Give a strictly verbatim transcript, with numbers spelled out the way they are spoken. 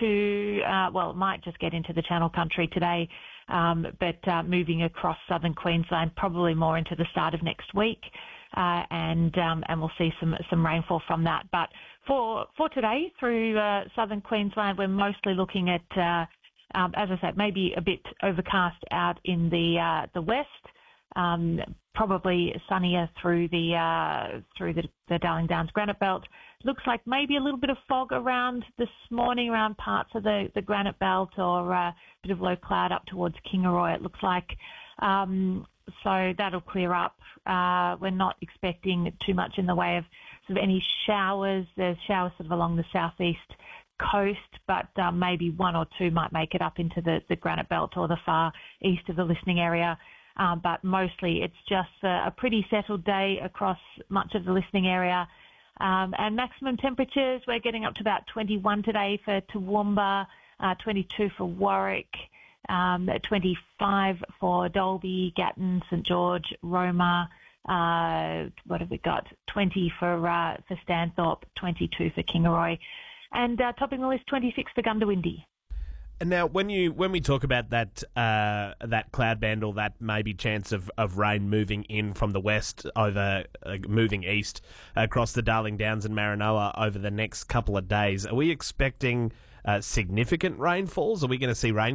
into, uh, well, it might just get into the Channel Country today, um, but uh, moving across southern Queensland probably more into the start of next week, uh, and um, and we'll see some some rainfall from that. But for for today through uh, southern Queensland, we're mostly looking at, uh, um, as I said, maybe a bit overcast out in the uh, the west. Um, probably sunnier through the uh, through the, the Darling Downs Granite Belt. Looks like maybe a little bit of fog around this morning around parts of the, the Granite Belt, or uh, a bit of low cloud up towards Kingaroy, it looks like. Um, so that'll clear up. Uh, we're not expecting too much in the way of sort of any showers. There's showers sort of along the southeast coast, but um, maybe one or two might make it up into the, the Granite Belt or the far east of the listening area. Um, but mostly it's just a, a pretty settled day across much of the listening area. Um, and maximum temperatures, we're getting up to about twenty-one today for Toowoomba, uh, twenty-two for Warwick, um, twenty-five for Dalby, Gatton, St George, Roma. Uh, what have we got? twenty for uh, for Stanthorpe, twenty-two for Kingaroy, and uh, topping the list, twenty-six for Goondiwindi. And now, when you when we talk about that uh, that cloud band, or that maybe chance of, of rain moving in from the west over uh, moving east across the Darling Downs and Maranoa over the next couple of days, are we expecting uh, significant rainfalls? Are we going to see rain